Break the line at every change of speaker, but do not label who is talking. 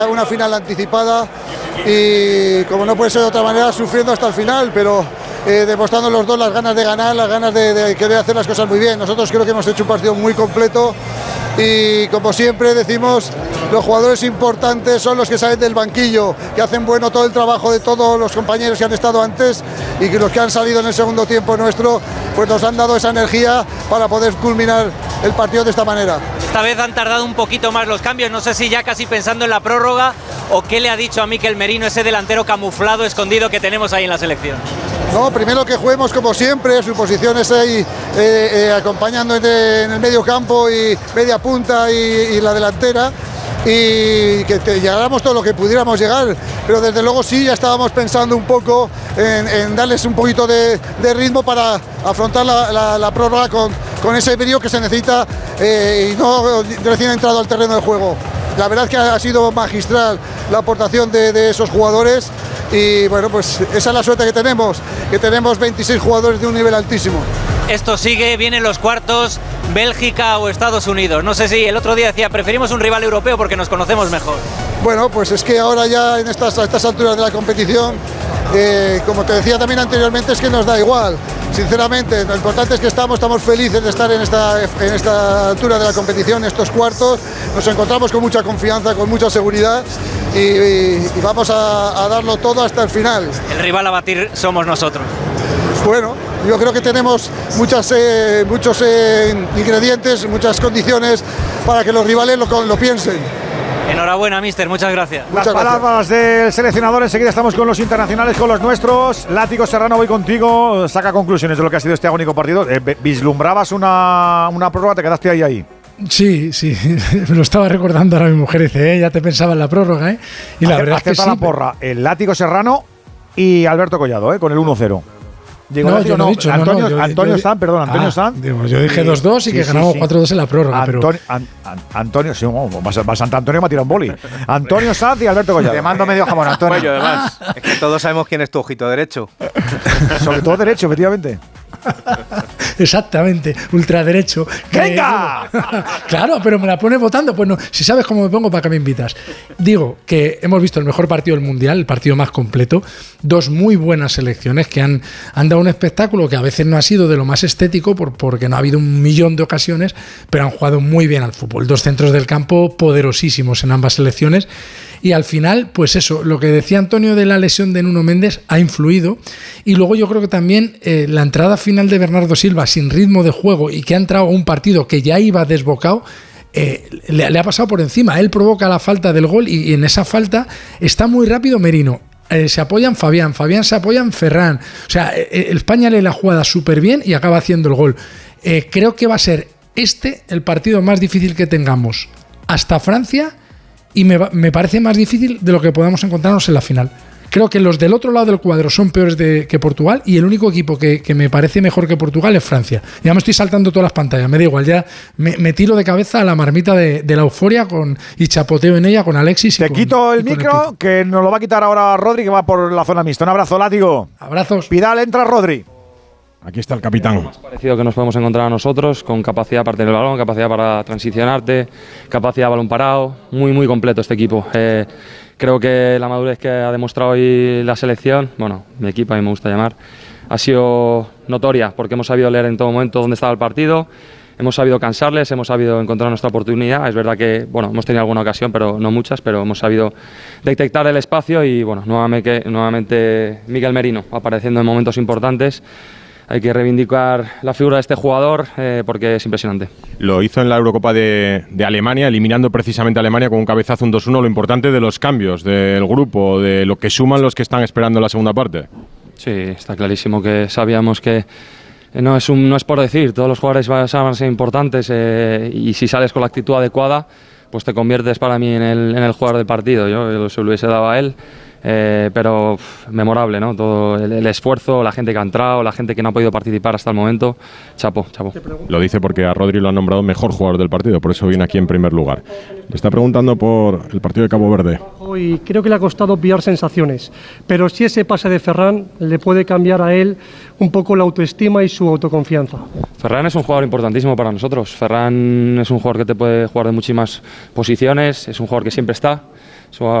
Una final anticipada y, como no puede ser de otra manera, sufriendo hasta el final, pero demostrando los dos las ganas de ganar, las ganas de querer hacer las cosas muy bien. Nosotros creo que hemos hecho un partido muy completo y, como siempre decimos, los jugadores importantes son los que salen del banquillo, que hacen bueno todo el trabajo de todos los compañeros que han estado antes, y que los que han salido en el segundo tiempo nuestro pues nos han dado esa energía para poder culminar el partido de esta manera.
Esta vez han tardado un poquito más los cambios, no sé si ya casi pensando en la prórroga o qué le ha dicho a Mikel Merino, ese delantero camuflado, escondido que tenemos ahí en la selección.
No, primero que juguemos como siempre, su posición es ahí acompañando en el medio campo y media punta y la delantera, y que llegáramos todo lo que pudiéramos llegar, pero desde luego sí, ya estábamos pensando un poco en darles un poquito de ritmo para afrontar la prórroga con ese brío que se necesita y no recién entrado al terreno de juego. La verdad es que ha sido magistral la aportación de esos jugadores y, bueno, pues esa es la suerte que tenemos 26 jugadores de un nivel altísimo.
Esto sigue, vienen los cuartos, Bélgica o Estados Unidos. No sé si el otro día decía, preferimos un rival europeo porque nos conocemos mejor.
Bueno, pues es que ahora ya a estas alturas de la competición, como te decía también anteriormente, es que nos da igual. Sinceramente, lo importante es que estamos felices de estar en esta altura de la competición, estos cuartos. Nos encontramos con mucha confianza, con mucha seguridad y vamos a darlo todo hasta el final.
El rival a batir somos nosotros.
Bueno, yo creo que tenemos muchos ingredientes, muchas condiciones para que los rivales lo piensen.
Enhorabuena, míster, muchas gracias.
Las palabras del seleccionador. Enseguida estamos con los internacionales, con los nuestros. Látigo Serrano, voy contigo. Saca conclusiones de lo que ha sido este agónico partido. ¿Vislumbrabas una prórroga? ¿Te quedaste ahí?
Sí, me lo estaba recordando ahora mi mujer. Dice, ya te pensaba en la prórroga, Y la verdad es que sí.
La porra, el Látigo Serrano y Alberto Collado, con el 1-0.
No, yo no he dicho.
Antonio Sanz, perdón, Antonio Sanz.
Yo dije 2-2 y que ganamos 4-2 en la prórroga.
Antonio, sí, Santo Antonio me ha tirado un boli. Antonio Sanz y Alberto Collado.
Te mando medio jamón, Antonio. Bueno, además, es que todos sabemos quién es tu ojito derecho.
Sobre todo derecho, efectivamente.
Exactamente, ultraderecho.
¡Venga!
Claro, pero me la pones votando. Pues no, si sabes cómo me pongo, ¿para qué me invitas? Digo que hemos visto el mejor partido del Mundial, el partido más completo. Dos muy buenas selecciones que han dado un espectáculo que a veces no ha sido de lo más estético porque no ha habido un millón de ocasiones, pero han jugado muy bien al fútbol. Dos centros del campo poderosísimos en ambas selecciones. Y al final, pues eso, lo que decía Antonio de la lesión de Nuno Méndez ha influido. Y luego yo creo que también la entrada final de Bernardo Silva sin ritmo de juego y que ha entrado a un partido que ya iba desbocado, le ha pasado por encima. Él provoca la falta del gol y en esa falta está muy rápido Merino. Se apoya en Fabián se apoya en Ferran. O sea, España lee la jugada súper bien y acaba haciendo el gol. Creo que va a ser el partido más difícil que tengamos hasta Francia. Y me parece más difícil de lo que podamos encontrarnos en la final. Creo que los del otro lado del cuadro son peores que Portugal y el único equipo que me parece mejor que Portugal es Francia. Ya me estoy saltando todas las pantallas, me da igual, ya me tiro de cabeza a la marmita de la euforia y chapoteo en ella con Alexis.
Te quito el micro, que nos lo va a quitar ahora Rodri, que va por la zona mixta. Un abrazo, Látigo.
Abrazos.
Pidal, entra Rodri.
Aquí está el capitán.
Más parecido que nos podemos encontrar a nosotros, con capacidad para tener el balón, capacidad para transicionarte, capacidad de balón parado, muy completo este equipo. Creo que la madurez que ha demostrado hoy la selección, bueno, mi equipo a mí me gusta llamar, ha sido notoria, porque hemos sabido leer en todo momento dónde estaba el partido, hemos sabido cansarles, hemos sabido encontrar nuestra oportunidad. Es verdad que hemos tenido alguna ocasión, pero no muchas, pero hemos sabido detectar el espacio y nuevamente Mikel Merino apareciendo en momentos importantes. Hay que reivindicar la figura de este jugador porque es impresionante.
Lo hizo en la Eurocopa de Alemania, eliminando precisamente a Alemania con un cabezazo, un 2-1. Lo importante de los cambios del grupo, de lo que suman los que están esperando la segunda parte.
Sí, está clarísimo que sabíamos que no es por decir, todos los jugadores van a ser importantes y si sales con la actitud adecuada, pues te conviertes para mí en el jugador del partido. Yo se lo hubiese dado a él. Pero memorable, ¿no? Todo el esfuerzo, la gente que ha entrado, la gente que no ha podido participar hasta el momento. Chapo.
Lo dice porque a Rodri lo han nombrado mejor jugador del partido, por eso viene aquí en primer lugar. Le está preguntando por el partido de Cabo Verde.
Y creo que le ha costado pillar sensaciones, pero si ese pase de Ferran le puede cambiar a él un poco la autoestima y su autoconfianza.
Ferran es un jugador importantísimo para nosotros. Ferran es un jugador que te puede jugar de muchísimas posiciones, es un jugador que siempre está. somos